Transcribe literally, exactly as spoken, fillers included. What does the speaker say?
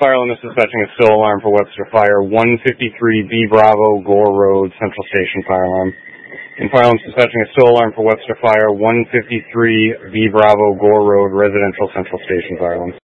Fire alarm is dispatching a still alarm for Webster Fire, one fifty-three B Bravo, Gore Road, Central Station Fire Alarm. And fire alarm is dispatching a still alarm for Webster Fire, one fifty-three B Bravo, Gore Road, Residential Central Station Fire Alarm.